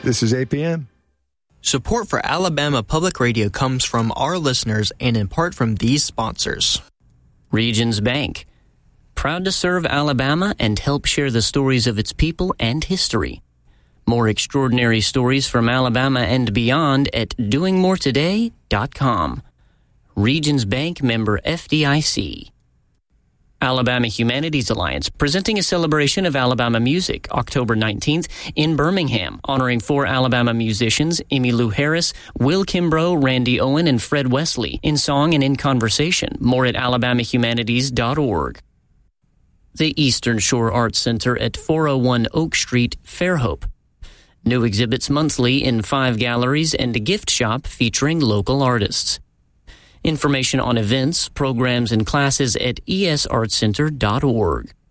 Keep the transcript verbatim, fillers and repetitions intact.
This is A P M. Support for Alabama Public Radio comes from our listeners and in part from these sponsors. Regions Bank, proud to serve Alabama and help share the stories of its people and history. More extraordinary stories from Alabama and beyond at doing more today dot com. Regions Bank, member F D I C. Alabama Humanities Alliance, presenting a celebration of Alabama music, October nineteenth in Birmingham, honoring four Alabama musicians, Emmylou Harris, Will Kimbrough, Randy Owen, and Fred Wesley, in song and in conversation. More at alabama humanities dot org. The Eastern Shore Arts Center at four oh one Oak Street, Fairhope. New exhibits monthly in five galleries and a gift shop featuring local artists. Information on events, programs, and classes at e s arts center dot org.